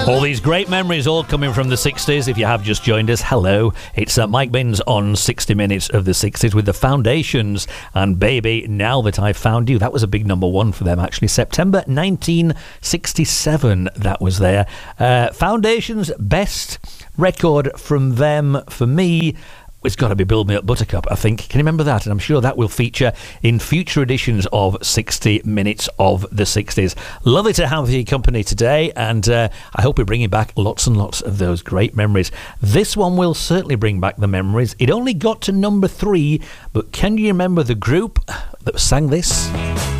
All these great memories all coming from the 60s. If you have just joined us, hello. It's Mike Binns on 60 Minutes of the 60s with the Foundations and Baby, Now That I've Found You. That was a big number one for them, actually. September 1967, that was there. Foundations, best record from them for me. It's got to be Build Me Up Buttercup, I think. Can you remember that? And I'm sure that will feature in future editions of 60 Minutes of the 60s. Lovely to have your company today, and I hope we're bringing back lots and lots of those great memories. This one will certainly bring back the memories. It only got to number 3, but can you remember the group that sang this?